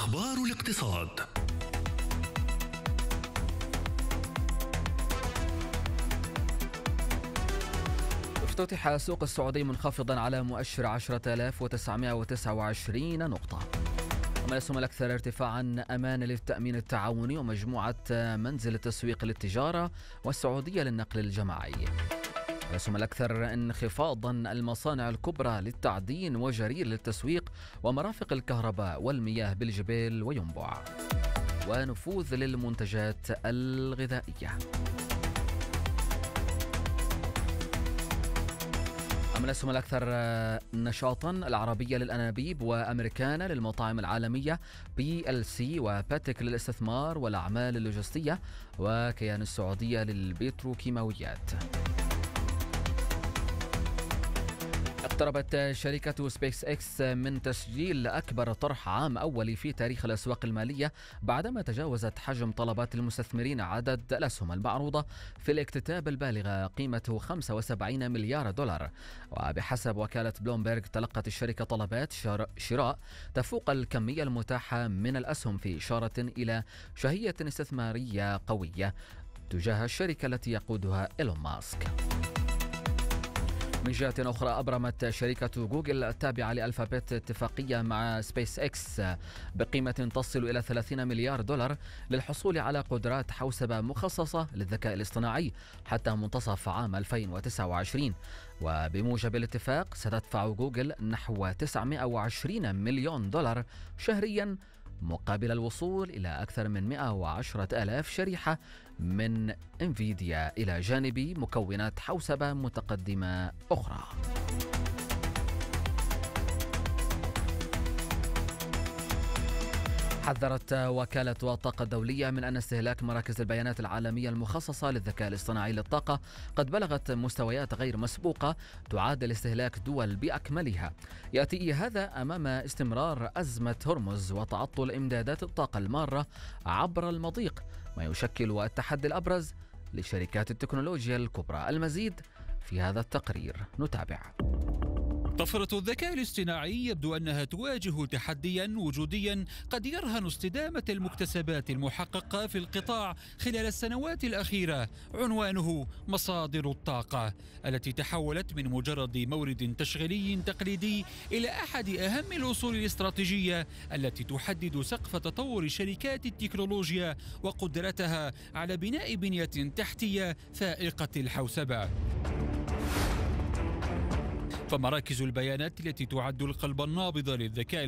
أخبار الاقتصاد. افتتح السوق السعودي منخفضا على مؤشر 10,929 نقطة. أما الأسهم الأكثر ارتفاعا أمان للتأمين التعاوني ومجموعة منزل التسويق للتجارة والسعودية للنقل الجماعي. الأسهم الأكثر انخفاضا المصانع الكبرى للتعدين وجرير للتسويق ومرافق الكهرباء والمياه بالجبيل وينبع. ونفوذ للمنتجات الغذائية. أما الأسهم الأكثر نشاطا العربية للأنابيب وأمريكانا للمطاعم العالمية، PLC وباتك للاستثمار والأعمال اللوجستية، وكيان السعودية للبتروكيماويات. اقتربت شركة سبيس إكس من تسجيل أكبر طرح عام أولي في تاريخ الأسواق المالية بعدما تجاوزت حجم طلبات المستثمرين عدد الأسهم المعروضة في الاكتتاب البالغة قيمته 75 مليار دولار. وبحسب وكالة بلومبرج تلقت الشركة طلبات شراء تفوق الكمية المتاحة من الأسهم، في إشارة إلى شهية استثمارية قوية تجاه الشركة التي يقودها إيلون ماسك. من جهة أخرى، أبرمت شركة جوجل التابعة لألفابت اتفاقية مع سبيس إكس بقيمة تصل إلى 30 مليار دولار للحصول على قدرات حوسبة مخصصة للذكاء الاصطناعي حتى منتصف عام 2029. وبموجب الاتفاق ستدفع جوجل نحو 920 مليون دولار شهريا مقابل الوصول إلى أكثر من 110,000 شريحة من انفيديا إلى جانب مكونات حوسبة متقدمة أخرى. حذرت وكالة الطاقة الدولية من أن استهلاك مراكز البيانات العالمية المخصصة للذكاء الاصطناعي للطاقة قد بلغت مستويات غير مسبوقة تعادل استهلاك دول بأكملها. يأتي هذا أمام استمرار أزمة هرمز وتعطل إمدادات الطاقة المارة عبر المضيق، ما يشكل التحدي الأبرز لشركات التكنولوجيا الكبرى. المزيد في هذا التقرير، نتابع. طفرة الذكاء الاصطناعي يبدو أنها تواجه تحديا وجوديا قد يرهن استدامة المكتسبات المحققة في القطاع خلال السنوات الأخيرة، عنوانه مصادر الطاقة التي تحولت من مجرد مورد تشغيلي تقليدي إلى أحد أهم الأصول الاستراتيجية التي تحدد سقف تطور شركات التكنولوجيا وقدرتها على بناء بنية تحتية فائقة الحوسبة. فمراكز البيانات التي تعد القلب النابض للذكاء